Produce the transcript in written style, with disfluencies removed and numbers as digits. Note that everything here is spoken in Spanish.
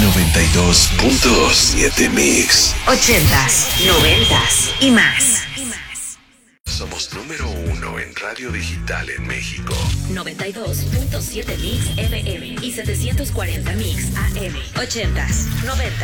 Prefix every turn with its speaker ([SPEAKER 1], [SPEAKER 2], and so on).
[SPEAKER 1] 92.7 Mix.
[SPEAKER 2] 80s, 90s y más.
[SPEAKER 1] Somos número 1 en radio digital en México.
[SPEAKER 2] 92.7 Mix FM y 740 Mix AM. 80s, 90s.